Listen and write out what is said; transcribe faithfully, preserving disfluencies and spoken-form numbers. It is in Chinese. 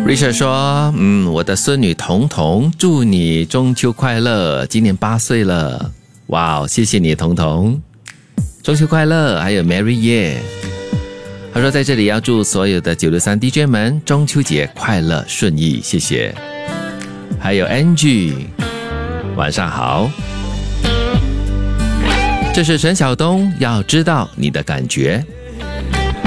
Richard 说，嗯，我的孙女彤彤，祝你中秋快乐，今年八岁了。哇，谢谢你彤彤，中秋快乐。还有 Mary Ye， 他说在这里要祝所有的九六三 D J 们中秋节快乐顺意，谢谢。还有 Angie， 晚上好。这是陈晓东，要知道你的感觉。